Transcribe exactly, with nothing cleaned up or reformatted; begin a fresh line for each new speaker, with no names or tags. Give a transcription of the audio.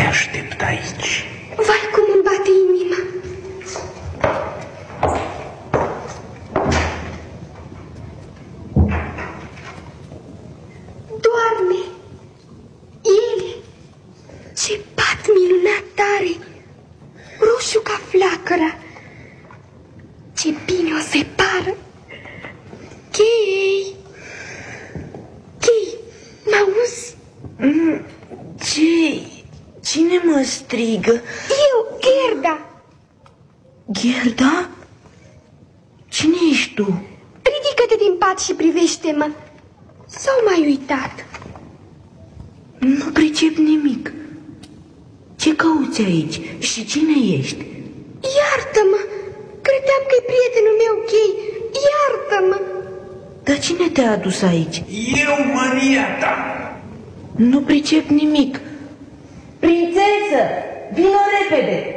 aștept aici.
Vai, cum îmi bate inima. Doamne, ele, ce pat minunat tare, roșu ca flacăra. Ce bine o separă. Chei, Chei, m-auzi?
Mm, ce? Cine mă strigă?
Eu, Gerda.
Gerda? Cine ești tu?
Ridică-te din pat și privește-mă. Sau m-ai uitat?
Nu pricep nimic. Ce cauți aici și cine ești?
Iartă-mă, credeam că e prietenul meu, Chei. Iartă-mă.
Dar cine te-a adus aici?
Eu, Maria ta.
Nu pricep nimic. Prințesă, vino repede!